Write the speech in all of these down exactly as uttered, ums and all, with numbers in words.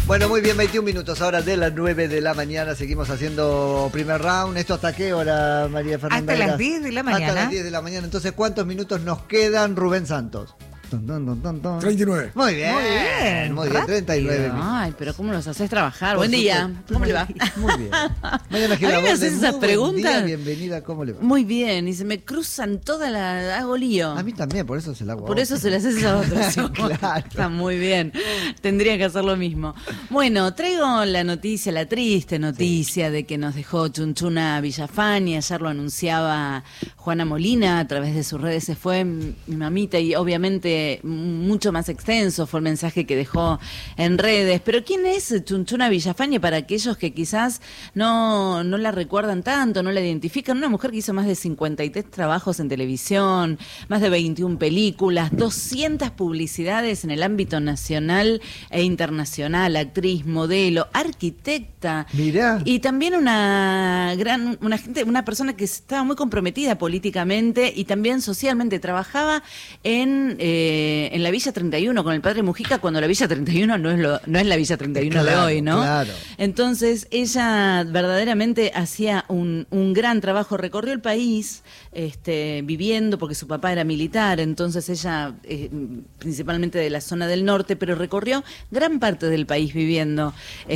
Bueno, muy bien, veintiún minutos ahora de las nueve de la mañana. Seguimos haciendo primer round. ¿Esto hasta qué hora, María Fernanda? Hasta las diez de la mañana. Hasta las diez de la mañana. Entonces, ¿cuántos minutos nos quedan, Rubén Santos? Ton, ton, ton, ton, ton. treinta y nueve. Muy bien, Muy bien, muy bien, treinta y nueve minutos. Ay, pero ¿cómo los haces trabajar? Por Buen día. supuesto. ¿Cómo le va? Muy bien. Mariana Gil, A mí me voz haces de esas muy buen preguntas. día, bienvenida, ¿cómo le va? Muy bien, y se me cruzan toda la... hago lío. A mí también, por eso se la hago. Por eso se las haces a otros. ¿sí? Claro. Está muy bien. Tendría que hacer lo mismo. Bueno, traigo la noticia, la triste noticia sí. de que nos dejó Chunchuna Villafañe. Ayer lo anunciaba Juana Molina a través de sus redes. Se fue mi mamita y obviamente mucho más extenso fue el mensaje que dejó en redes. Pero ¿quién es Chunchuna Villafañe para aquellos que quizás no, no la recuerdan tanto, no la identifican? Una mujer que hizo más de cincuenta y tres trabajos en televisión, más de veintiuna películas, doscientas publicidades en el ámbito nacional e internacional, actriz, modelo, arquitecta. Mirá. Y también una gran, una gente, una persona que estaba muy comprometida políticamente y también socialmente. Trabajaba en, eh, en la Villa treinta y uno con el padre Mujica, cuando la Villa treinta y uno no es, lo, no es la Villa treinta y uno claro, de hoy, ¿no? Claro. Entonces ella verdaderamente hacía un, un gran trabajo, recorrió el país este, viviendo, porque su papá era militar, entonces ella eh, principalmente de la zona del norte, pero recorrió gran parte del país viviendo.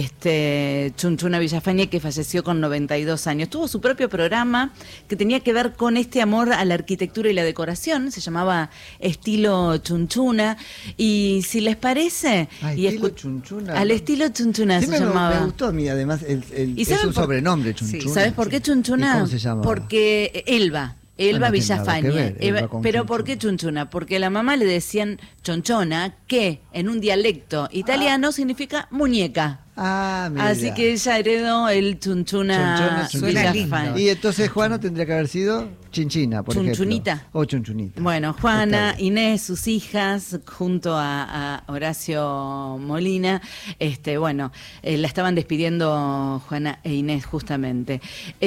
Este, Chunchuna Villafañe, que falleció con noventa y dos años. Tuvo su propio programa que tenía que ver con este amor a la arquitectura y la decoración, se llamaba Estilo Chunchuna, y si les parece... Ah, y estilo escu- Chunchuna. Al ¿no? estilo Chunchuna Sí, se me, llamaba. me gustó a mí, además, el, el, ¿Y es saben un por- sobrenombre, Chunchuna. Sí, ¿sabes por qué Chunchuna? ¿Cómo se llama? Porque Elba. Elba no tiene nada Villafañe. que ver, Elba Eva- con pero Chunchuna. ¿por qué Chunchuna? Porque a la mamá le decían chonchona, que en un dialecto italiano ah. significa muñeca. Ah, mira. Así que ella heredó el Chunchuna, Chunchuna Villafañe. Y entonces Juana tendría que haber sido Chinchina, por Chunchunita. ejemplo. O Chunchunita. Bueno, Juana, Inés, sus hijas, junto a, a Horacio Molina, este, bueno, eh, la estaban despidiendo Juana e Inés justamente.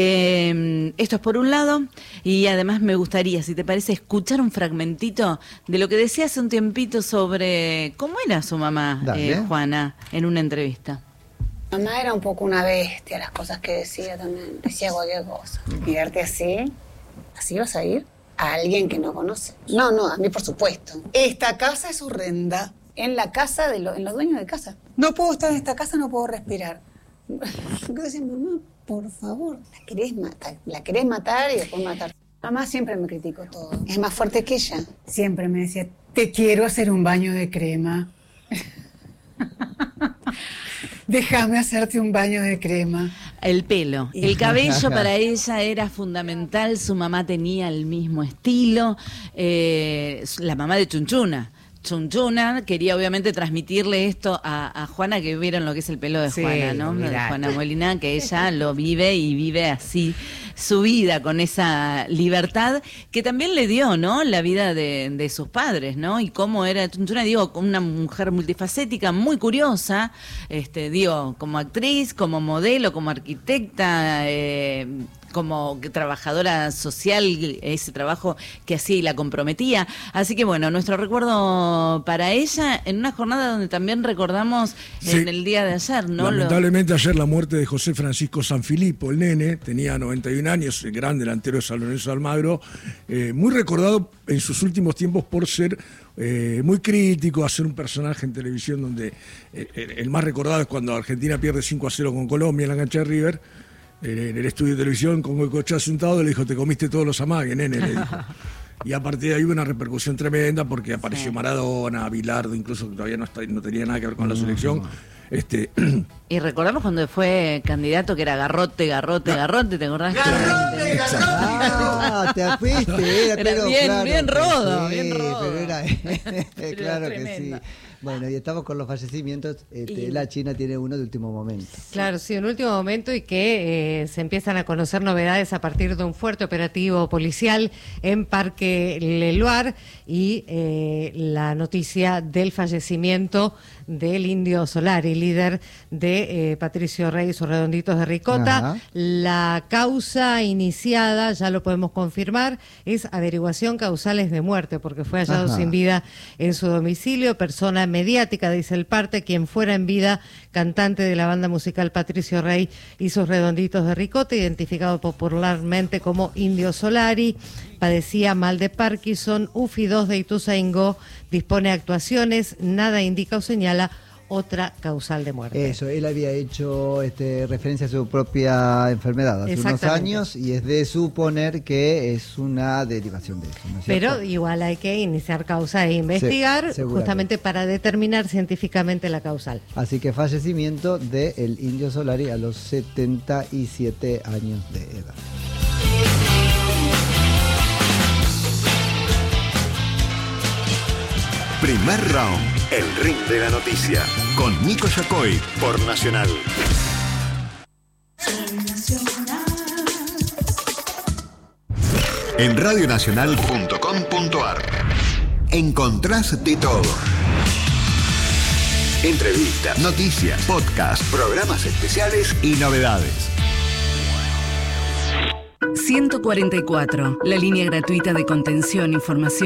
Eh, esto es por un lado, y además me gustaría, si te parece, escuchar un fragmentito de lo que decía hace un tiempito sobre cómo era su mamá, eh, Juana, en una entrevista. Mamá era un poco una bestia, las cosas que decía también, decía cualquier cosa. Mirarte así, ¿así vas a ir? A alguien que no conoce. No, no, a mí por supuesto. Esta casa es horrenda. En la casa de lo, en los dueños de casa. No puedo estar en esta casa, no puedo respirar. Yo decía, mamá, por favor, la querés matar, la querés matar y después matar. Mamá siempre me criticó todo. Es más fuerte que ella. Siempre me decía, te quiero hacer un baño de crema. Déjame hacerte un baño de crema. El pelo, el cabello para ella era fundamental. Su mamá tenía el mismo estilo. Eh, la mamá de Chunchuna. Chunchuna quería obviamente transmitirle esto a, a Juana, que vieron lo que es el pelo de sí, Juana, ¿no? De mirá. Juana Molina, que ella lo vive y vive así su vida, con esa libertad que también le dio, ¿no? La vida de, de sus padres, ¿no? Y cómo era Chunchuna, digo, una mujer multifacética, muy curiosa, este, digo, como actriz, como modelo, como arquitecta, eh, como trabajadora social, ese trabajo que hacía y la comprometía. Así que bueno, nuestro recuerdo para ella en una jornada donde también recordamos sí. en el día de ayer, ¿no? Lamentablemente Lo... ayer la muerte de José Francisco Sanfilippo, el nene, tenía noventa y un años, el gran delantero de San Lorenzo de Almagro, eh, muy recordado en sus últimos tiempos por ser eh, muy crítico, hacer un personaje en televisión donde eh, el más recordado es cuando Argentina pierde cinco a cero con Colombia en la cancha de River. En el estudio de televisión, con Goicoechea sentado, le dijo, te comiste todos los amagues, nene, le dijo. Y a partir de ahí hubo una repercusión tremenda porque apareció sí. Maradona, Bilardo, incluso que todavía no, está, no tenía nada que ver con la selección. Este... Y recordamos cuando fue candidato que era Garrote, Garrote, Garrote, ¿te acordás? ¡Garrote, Garrote! Ah, te fuiste, era, era pero, bien, claro, bien rodo, sí, bien rodo. Pero era, pero claro era que sí. Bueno, y estamos con los fallecimientos. Este, y... La China tiene uno de último momento. Claro, sí, un último momento y que eh, se empiezan a conocer novedades a partir de un fuerte operativo policial en Parque Leluar y eh, la noticia del fallecimiento del Indio Solari. líder de eh, Patricio Rey y sus Redonditos de Ricota. Ajá. La causa iniciada, ya lo podemos confirmar, es averiguación causales de muerte, porque fue hallado Ajá. sin vida en su domicilio. Persona mediática, dice el parte, quien fuera en vida cantante de la banda musical Patricio Rey y sus Redonditos de Ricota, identificado popularmente como Indio Solari. Padecía mal de Parkinson, U F I dos de Ituzaingó, dispone de actuaciones, nada indica o señala otra causal de muerte. Eso, él había hecho este, referencia a su propia enfermedad hace unos Exactamente. años y es de suponer que es una derivación de eso, ¿no es cierto? Pero igual hay que iniciar causa e investigar, Sí, justamente para determinar científicamente la causal. Así que fallecimiento del Indio Solari a los setenta y siete años de edad. Primer Round, el ring de la noticia, con Nico Yacoy por Nacional. En radionacional punto com punto ar encontrás de todo. Entrevistas, noticias, podcast, programas especiales y novedades. ciento cuarenta y cuatro, la línea gratuita de contención, información